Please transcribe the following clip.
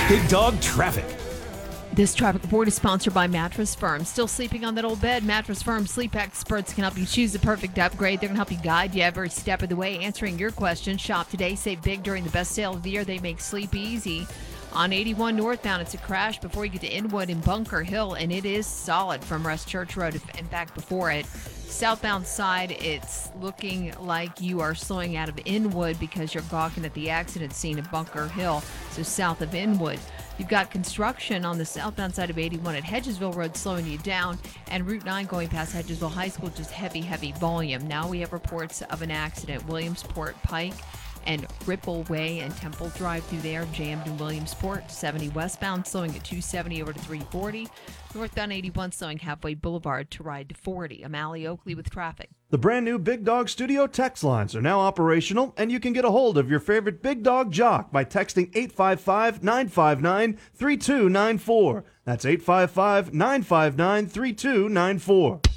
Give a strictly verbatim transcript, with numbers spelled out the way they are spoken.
Big Dog Traffic. This traffic report is sponsored by Mattress Firm. Still sleeping on that old bed? Mattress Firm sleep experts can help you choose the perfect upgrade. They're going to help you guide you every step of the way, answering your questions. Shop today, save big during the best sale of the year. They make sleep easy. On eighty-one northbound, it's a crash before you get to Inwood and Bunker Hill, and it is solid from West Church Road, in fact, before it. Southbound side, it's looking like you are slowing out of Inwood because you're gawking at the accident scene at Bunker Hill, so south of Inwood. You've got construction on the southbound side of eighty-one at Hedgesville Road slowing you down, and Route nine going past Hedgesville High School, just heavy, heavy volume. Now we have reports of an accident. Williamsport Pike and Ripple Way and Temple Drive through there, jammed in Williamsport. seventy westbound slowing at two seventy over to three forty. Northbound eighty-one slowing halfway Boulevard to ride to forty. I'm Allie Oakley with traffic. The brand new Big Dog Studio text lines are now operational, and you can get a hold of your favorite Big Dog jock by texting eight five five, nine five nine, three two nine four. That's eight five five, nine five nine, three two nine four.